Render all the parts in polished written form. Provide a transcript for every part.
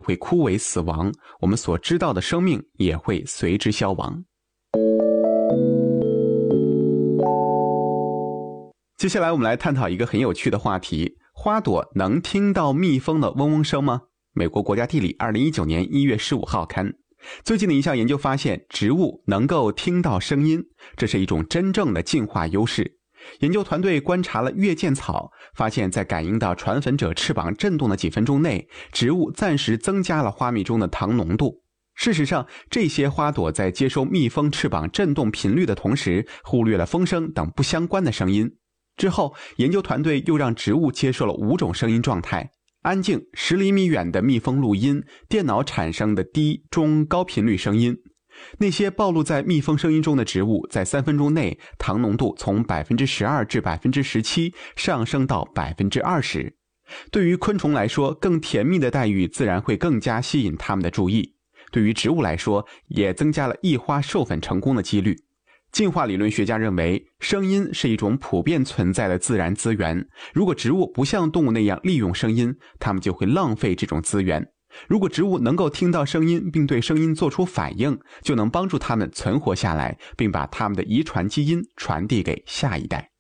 会枯萎死亡，我们所知道的生命也会随之消亡。接下来我们来探讨一个很有趣的话题，花朵能听到蜜蜂的嗡嗡声吗？美国国家地理2019年1月15号刊。最近的一项研究发现，植物能够听到声音，这是一种真正的进化优势。研究团队观察了月见草，发现在感应到传粉者翅膀震动的几分钟内，植物暂时增加了花蜜中的糖浓度。事实上，这些花朵在接收蜜蜂翅膀震动频率的同时，忽略了风声等不相关的声音。之后，研究团队又让植物接受了5种声音状态：安静、10厘米远的蜜蜂录音、电脑产生的低、中、高频率声音。那些暴露在蜜蜂声音中的植物，在3分钟内糖浓度从 12% 至 17% 上升到 20%。对于昆虫来说，更甜蜜的待遇自然会更加吸引它们的注意。对于植物来说，也增加了异花授粉成功的几率。进化理论学家认为，声音是一种普遍存在的自然资源。如果植物不像动物那样利用声音，它们就会浪费这种资源。如果植物能够听到声音并对声音做出反应，就能帮助它们存活下来，并把它们的遗传基因传递给下一代。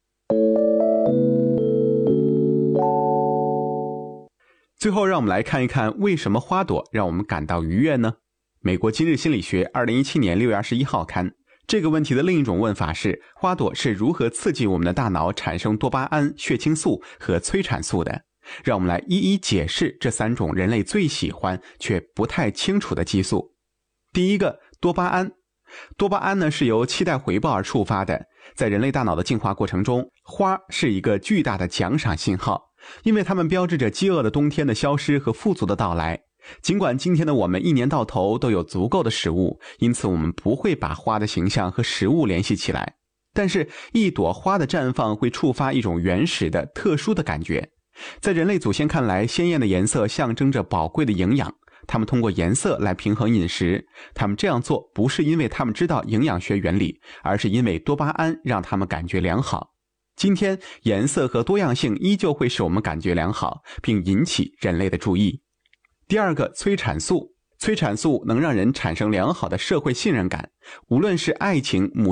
最后，让我们来看一看为什么花朵让我们感到愉悦呢？美国今日心理学2017年6月21号刊。这个问题的另一种问法是，花朵是如何刺激我们的大脑产生多巴胺、血清素和催产素的？让我们来一一解释这3种人类最喜欢却不太清楚的激素。第一个，多巴胺。多巴胺呢是由期待回报而触发的。在人类大脑的进化过程中，花是一个巨大的奖赏信号，因为它们标志着饥饿的冬天的消失和富足的到来。尽管今天的我们一年到头都有足够的食物，因此我们不会把花的形象和食物联系起来。但是一朵花的绽放会触发一种原始的特殊的感觉。在人类祖先看来，鲜艳的颜色象征着宝贵的营养，他们通过颜色来平衡饮食。他们这样做不是因为他们知道营养学原理，而是因为多巴胺让他们感觉良好。今天，颜色和多样性依旧会使我们感觉良好，并引起人类的注意。第二个，催产素。催产素能让人产生良好的社会信任感，无论是爱情、